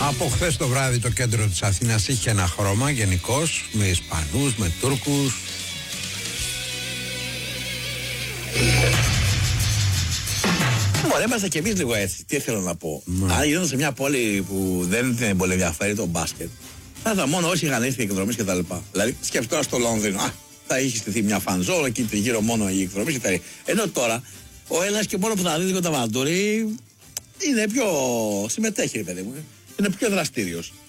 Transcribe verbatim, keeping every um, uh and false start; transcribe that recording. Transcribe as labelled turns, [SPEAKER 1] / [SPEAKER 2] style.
[SPEAKER 1] Από χθες το βράδυ το κέντρο της Αθήνας είχε ένα χρώμα γενικώς, με Ισπανούς, με Τούρκους.
[SPEAKER 2] Ωραία, είμαστε κι εμείς λίγο έτσι. Τι θέλω να πω.
[SPEAKER 1] Mm.
[SPEAKER 2] Αν γινόταν σε μια πόλη που δεν την πολύ ενδιαφέρει το μπάσκετ, θα ήταν μόνο όσοι είχαν έρθει εκδρομής κτλ. Δηλαδή, σκέψτε τώρα στο Λονδίνο. Α, θα είχε στηθεί μια φανζόλα και γύρω μόνο οι εκδρομής κτλ. Ενώ τώρα ο Έλληνας και μόνο που θα δει λίγο τα βαντούρι είναι πιο. Συμμετέχει, ρε παιδί μου. Είναι πιο δραστήριος.